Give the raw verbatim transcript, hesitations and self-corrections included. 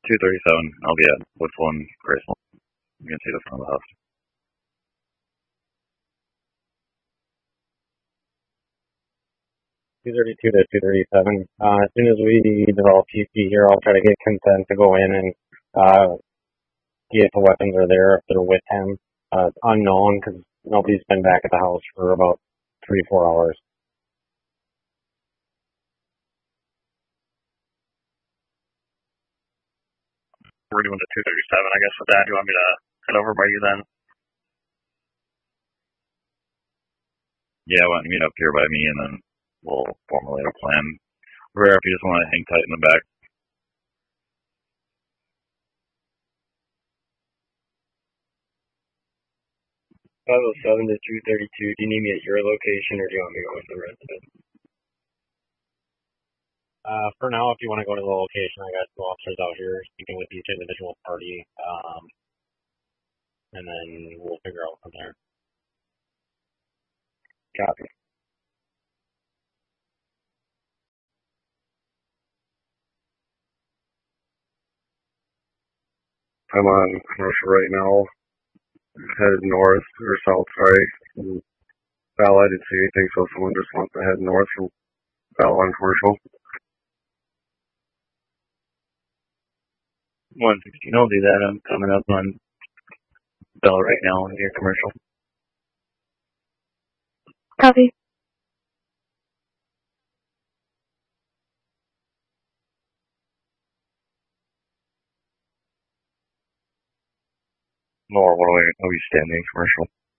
two thirty-seven. I'll be at Woodsville and Graceville. You can see the front of the house. two thirty-two to two thirty-seven. Uh, as soon as we develop P C here, I'll try to get consent to go in and uh, see if the weapons are there, if they're with him. Uh, it's unknown because nobody's been back at the house for about three, four hours. We're doing the two thirty-seven, I guess, with that. Do you want me to head over by you then? Yeah, why don't you meet up here by me and then we'll formulate a plan. Rare if you just want to hang tight in the back. five oh seven to two thirty-two. Do you need me at your location or do you want me to go with the resident? Uh, for now, if you want to go to the location, I got two officers out here speaking with each individual party, um, and then we'll figure out from there. Copy. I'm on commercial right now, headed north, or south, sorry. Val, I didn't see anything, so someone just wants to head north from Val on commercial. one sixteen, I'll do that. I'm coming up on Bell right now on your commercial. Copy. Nor, what are we, are we standing commercial?